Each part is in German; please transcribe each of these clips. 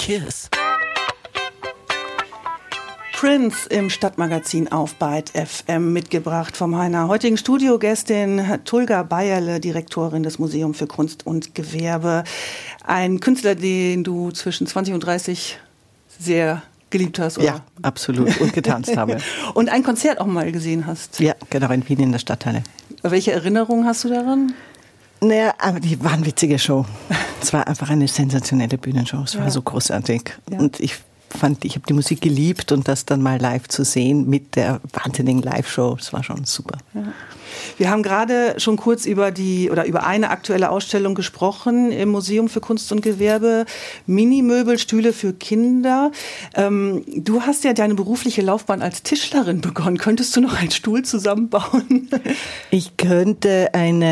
Kiss. Prince im Stadtmagazin auf Byte FM mitgebracht vom meiner heutigen Studiogästin Tulga Beierle, Direktorin des Museums für Kunst und Gewerbe. Ein Künstler, den du zwischen 20 und 30 sehr geliebt hast, oder? Ja, absolut. Und getanzt habe. Und ein Konzert auch mal gesehen hast. Ja, genau, in Wien in der Stadthalle. Welche Erinnerungen hast du daran? Naja, aber die wahnwitzige Show. Es war einfach eine sensationelle Bühnenshow. Es war so großartig. Ja. Und ich habe die Musik geliebt und das dann mal live zu sehen mit der wahnsinnigen Live-Show, das war schon super. Ja. Wir haben gerade schon kurz über eine aktuelle Ausstellung gesprochen im Museum für Kunst und Gewerbe, Minimöbelstühle für Kinder. Du hast ja deine berufliche Laufbahn als Tischlerin begonnen. Könntest du noch einen Stuhl zusammenbauen? Ich könnte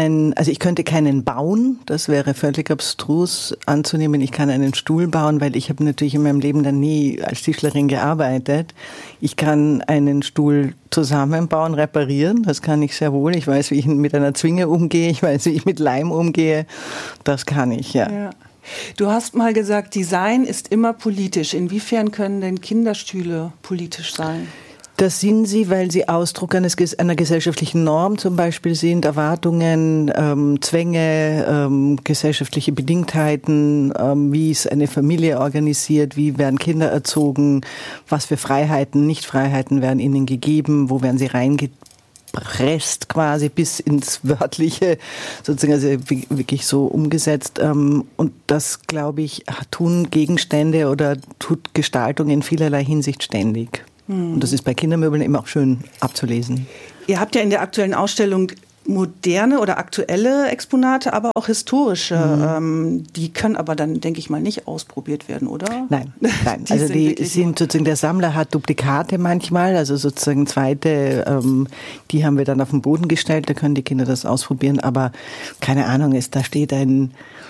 keinen bauen, das wäre völlig abstrus anzunehmen. Ich kann einen Stuhl bauen, weil ich habe natürlich in meinem Leben dann nie als Tischlerin gearbeitet. Ich kann einen Stuhl zusammenbauen, reparieren, das kann ich sehr wohl. Ich weiß, wie ich mit einer Zwinge umgehe, ich weiß, wie ich mit Leim umgehe. Das kann ich, ja. Du hast mal gesagt, Design ist immer politisch. Inwiefern können denn Kinderstühle politisch sein? Das sind sie, weil sie Ausdruck einer gesellschaftlichen Norm zum Beispiel sind, Erwartungen, Zwänge, gesellschaftliche Bedingtheiten, wie ist eine Familie organisiert, wie werden Kinder erzogen, was für Freiheiten, Nichtfreiheiten werden ihnen gegeben, wo werden sie reingepresst quasi bis ins Wörtliche, sozusagen also wirklich so umgesetzt. Und das, glaube ich, tun Gegenstände oder tut Gestaltung in vielerlei Hinsicht ständig. Und das ist bei Kindermöbeln eben auch schön abzulesen. Ihr habt ja in der aktuellen Ausstellung moderne oder aktuelle Exponate, aber auch historische. Die können aber dann, denke ich mal, nicht ausprobiert werden, oder? Nein. Also die sind sozusagen, der Sammler hat Duplikate manchmal, also sozusagen zweite, die haben wir dann auf den Boden gestellt, da können die Kinder das ausprobieren, aber keine Ahnung, da steht ein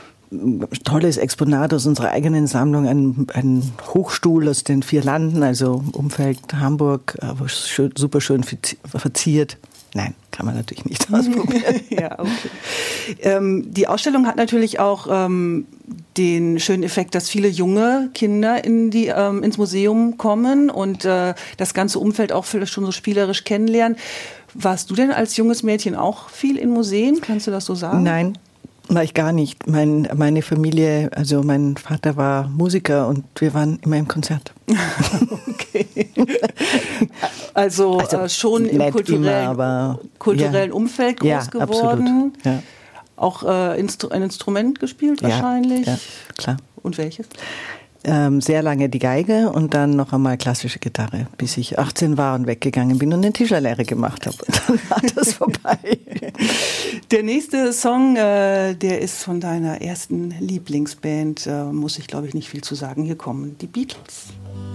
tolles Exponat aus unserer eigenen Sammlung, ein Hochstuhl aus den 4 Landen, also Umfeld Hamburg, super schön verziert. Nein, kann man natürlich nicht ausprobieren. Ja, okay. Die Ausstellung hat natürlich auch den schönen Effekt, dass viele junge Kinder ins Museum kommen und das ganze Umfeld auch vielleicht schon so spielerisch kennenlernen. Warst du denn als junges Mädchen auch viel in Museen? Kannst du das so sagen? Nein. War ich gar nicht. Meine Familie, also mein Vater war Musiker und wir waren immer im Konzert. Okay. Also schon im kulturellen Umfeld groß geworden. Ja. Auch ein Instrument gespielt wahrscheinlich. Ja, klar. Und welches? Sehr lange die Geige und dann noch einmal klassische Gitarre, bis ich 18 war und weggegangen bin und eine Tischlerlehre gemacht habe. Dann war das vorbei. Der nächste Song, der ist von deiner ersten Lieblingsband, muss ich glaube ich nicht viel zu sagen. Hier kommen die Beatles.